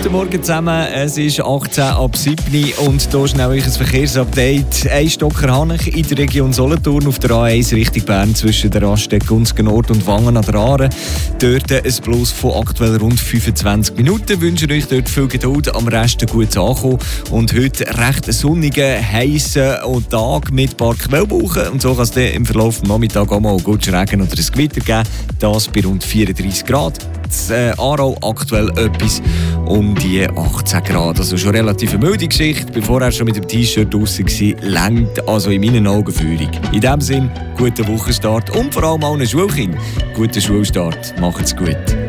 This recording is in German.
Guten Morgen zusammen, es ist 18 ab 7 und hier schnell ein Verkehrsupdate. Ein Stocker Hanech in der Region Solothurn auf der A1 Richtung Bern zwischen der Raststätte Gunzgen-Nord und Wangen an der Aare. Dort ein Plus von aktuell rund 25 Minuten. Wir wünschen euch dort viel Geduld, am Rest gut ankommen. Und heute recht sonnigen, heissen Tag mit ein paar Quellwolken. Und so kann es im Verlauf des Nachmittags auch mal gut Regen oder ein Gewitter geben. Das bei rund 34 Grad. Aarau aktuell etwas um die 18 Grad. Also schon relativ eine milde Geschichte. Bevor er schon mit dem T-Shirt draussen war, längt also in meinen Augen Führung. In diesem Sinne, guten Wochenstart und vor allem allen Schulkindern guten Schulstart. Macht's gut.